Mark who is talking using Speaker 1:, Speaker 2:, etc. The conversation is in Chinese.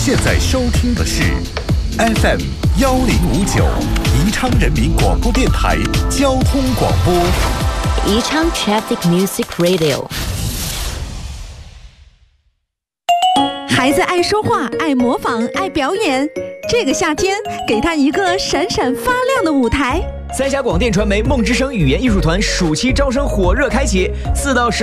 Speaker 1: 现在收听的是 FM 1059宜昌人民广播电台交通广播。
Speaker 2: 宜昌 Traffic Music Radio。
Speaker 3: 孩子爱说话，爱模仿，爱表演。这个夏天，给他一个闪闪发亮的舞台。
Speaker 4: 三峡广电传媒梦之声语言艺术团暑期招生火热开启，4到10